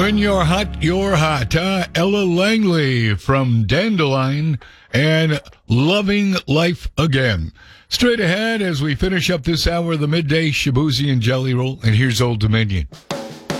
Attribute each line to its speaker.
Speaker 1: When you're hot, you're hot. Ella Langley from Dandelion and Loving Life Again. Straight ahead as we finish up this hour of the midday Shabuzi and Jelly Roll. And here's Old Dominion.